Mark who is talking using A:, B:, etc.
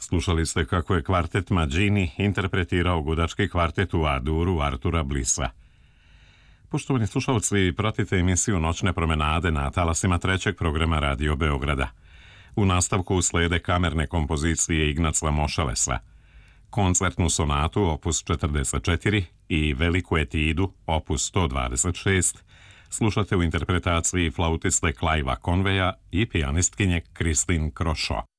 A: Slušali ste kako je kvartet Mađini interpretirao gudački kvartet u A-duru Artura Blisa. Poštovani slušalci, pratite emisiju Noćne promenade na talasima trećeg programa Radio Beograda. U nastavku uslede kamerne kompozicije Ignaca Mošalesa, koncertnu sonatu opus 44 i veliku etidu opus 126 slušate u interpretaciji flautiste Clivea Conveya i pijanistkinje Kristin Krošo.